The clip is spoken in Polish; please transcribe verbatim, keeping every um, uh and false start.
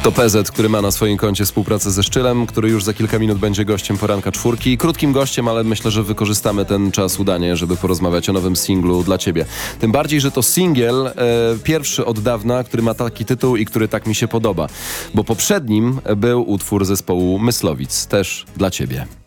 To P Z, który ma na swoim koncie współpracę ze Szczylem, który już za kilka minut będzie gościem poranka czwórki. Krótkim gościem, ale myślę, że wykorzystamy ten czas udanie, żeby porozmawiać o nowym singlu dla ciebie. Tym bardziej, że to singiel e, pierwszy od dawna, który ma taki tytuł i który tak mi się podoba. Bo poprzednim był utwór zespołu Myslowic, też dla ciebie.